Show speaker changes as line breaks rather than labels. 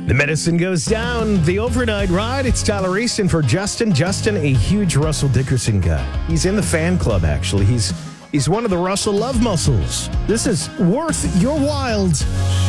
The medicine goes down. The overnight ride. It's Tyler Easton for Justin. Justin, a huge Russell Dickerson guy. He's in the fan club, actually. He's one of the Russell Love Muscles. This is Worth Your Wild.